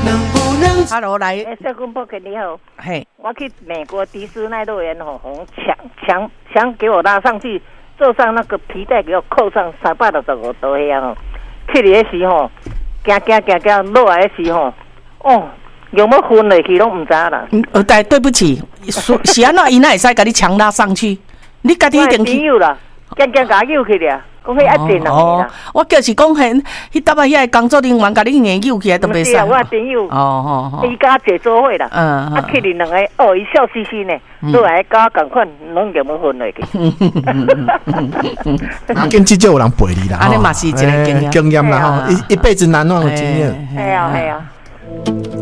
能不能？Hello， 来， 小公婆你好， 嘿， 我去美国迪士尼乐园强给我拉上去，坐上那个皮带给我扣上365度遐吼，去的时候，行落来的时候，哦，有没有昏落去拢唔知啦。 对不起，是安怎伊哪会使甲你强拉上去？你家己一定去。 朋友啦，行甲扭去了。讲迄一定啦， 我就是讲迄搭啊，遐工作人员甲你硬扭起来都袂使。 我朋友，伊甲坐做伙啦，去你两个，伊笑嘻嘻呢，都来甲我共款，拢有冇分落去。 跟这就有人陪你啦， 安尼嘛是一个经验啦，一辈子难忘的经验。 系啊。